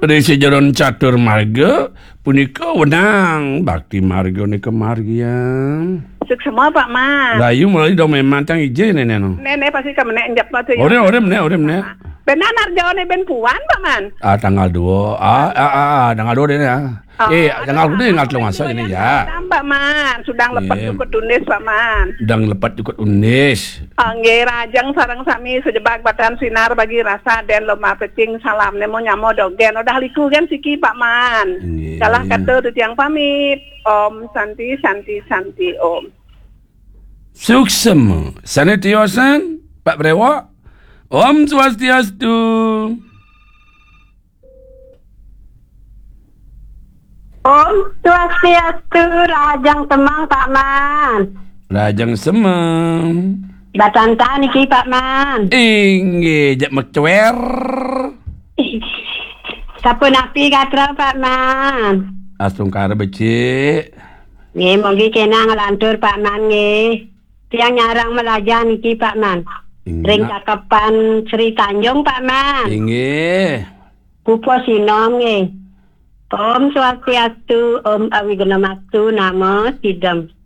Resi jalan catur marga punika wenang bakti marga nika margian. Suk semua Pak Man. Layu mulai dong memang tang ije nenek no. Nenek pasti kamu nek njap tu. Orem ne. Benar narjone ben puan Pak Man. Tanggal 2. Tanggal 2 deh ya. Tanggal 2 tanggal 3 masa ini ya. Pak Man, sudah lepat ikut unis Pak Man. Sudah lepat ikut unis. Nggih rajang sareng sami sejebak batan sinar bagi rasa den loma pecing salam nemo nyamo dogen udah liku kan siki Pak Man. Salah kata tiang pamit. Om Santi Om. Suksema. Sanitiosan Pak Brewa. Om Swastiastu. Om Swastiastu, Rajang Semang Pak Man. Rajang Semang. Batanta niki Pak Man. Inggih, jak mecuer. Sampun api katra Pak Man. Asungkara becik. Nggih, monggi kena ngelantur Pak Man nggih. Tiang nyarang melajar niki Pak Man. Ring Cakepan Sri Tanjung Pak Man. Inggih. Pupo Sinom nggih. Om Swastiastu, Om Awiguna Mastu, Namo Sidam.